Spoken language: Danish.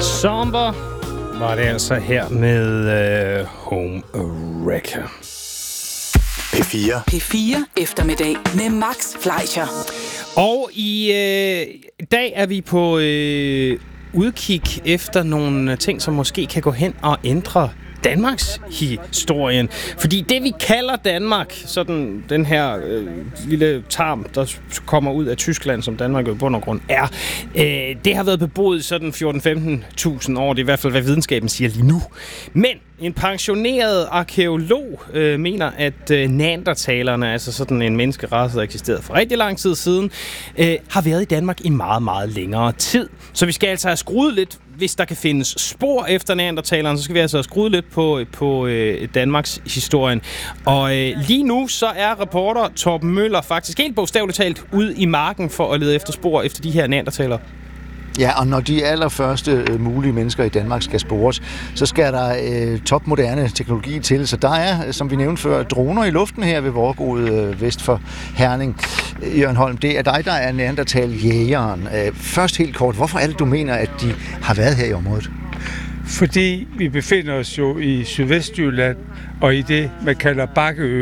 Somber var det altså her med Home Wrecker. P4 eftermiddag med Max Fleischer. Og i dag er vi på udkig efter nogle ting, som måske kan gå hen og ændre Danmarks historien. Fordi det, vi kalder Danmark, sådan den her lille tarm, der kommer ud af Tyskland, som Danmark jo i bund og grund er, det har været beboet sådan 14-15.000 år. Det er i hvert fald, hvad videnskaben siger lige nu. Men en pensioneret arkeolog mener, at neandertalerne, altså sådan en menneskerace, der eksisterede for rigtig lang tid siden, har været i Danmark i meget, meget længere tid. Så vi skal altså have skruet lidt, hvis der kan findes spor efter neandertalerne, så skal vi altså have skruet lidt på Danmarks historien. Og lige nu så er reporter Torben Møller faktisk helt bogstaveligt talt ude i marken for at lede efter spor efter de her neandertalere. Ja, og når de allerførste mulige mennesker i Danmark skal spores, så skal der topmoderne teknologi til. Så der er, som vi nævnte før, droner i luften her ved Vorgod vest for Herning. Jørgen Holm, det er dig, der er neandertal-jægeren. Først helt kort, hvorfor er det, du mener, at de har været her i området? Fordi vi befinder os jo i Sydvestjylland og i det, man kalder Bakkeø.